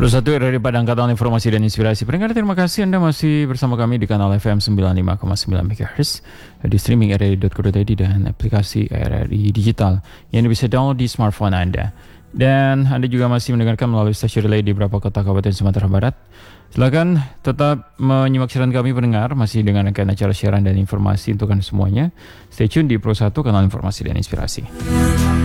Satu dari Padang, kanal informasi dan inspirasi. Pendengar, terima kasih Anda masih bersama kami di kanal FM 95,9 MHz, di streaming rri.co.id dan aplikasi RRI Digital yang bisa download di smartphone Anda. Dan Anda juga masih mendengarkan melalui stasiun relay di beberapa kota kabupaten Sumatera Barat. Silakan tetap menyimak siaran kami pendengar, masih dengan acara siaran dan informasi untuk Anda semuanya. Stay tune di Pro 1, kanal informasi dan inspirasi.